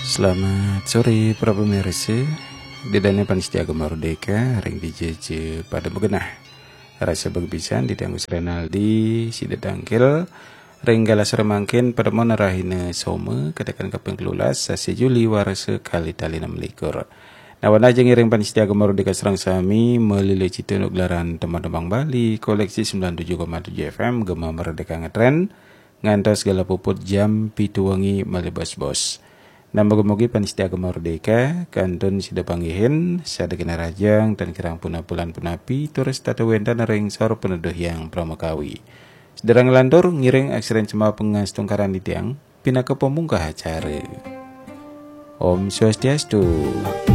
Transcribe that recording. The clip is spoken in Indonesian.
Selamat sore para pemirsa. Didane Panitia Merdeka ring dijeje pada begenah. Rasa berbisan ditanggus Renaldi sidedangkil ring galas remangkin pada monarahine some kedekan kaping kelulas sasi Juli warase kali tali 16. Nawan aja ngiring Panitia Merdeka serang sami melile cita untuk gelaran Temang Bali koleksi 97,7 FM Gema Merdeka ngetren ngantos segala puput jam pitu wengi malibas bos. Namoga-mogi Panitia Merdeka kantun sida panggihin sada kena rajang dan kirang punan punapi terus tata wendan ring sor peneduh yang pramakawi. Sederang lantur ngiring aksiren cema pengastung karan di tiang pinaka pemungkah acara. Om Swastiastu.